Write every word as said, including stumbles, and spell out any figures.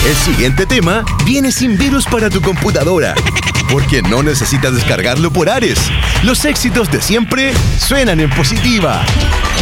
El siguiente tema viene sin virus para tu computadora, porque no necesitas descargarlo por Ares. Los éxitos de siempre suenan en Positiva.